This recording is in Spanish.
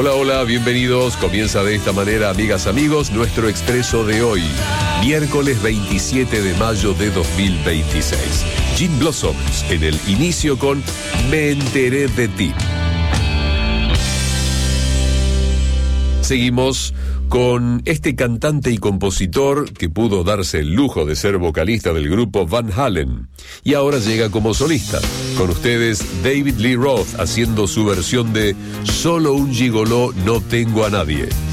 Hola, hola, bienvenidos. Comienza de esta manera, amigas, amigos, nuestro expreso de hoy, miércoles 27 de mayo de 2026. Gin Blossoms en el inicio con Me enteré de ti. Seguimos con este cantante y compositor que pudo darse el lujo de ser vocalista del grupo Van Halen y ahora llega como solista. Con ustedes, David Lee Roth haciendo su versión de Solo un gigoló no tengo a nadie.